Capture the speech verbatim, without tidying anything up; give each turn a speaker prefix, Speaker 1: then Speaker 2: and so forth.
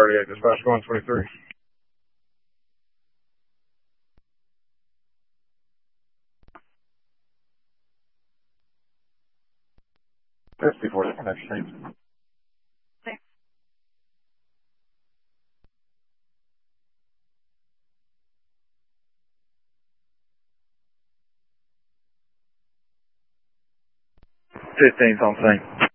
Speaker 1: thirty-eight, dispatch going twenty-three. fifty-four, next street. fifteen's on scene.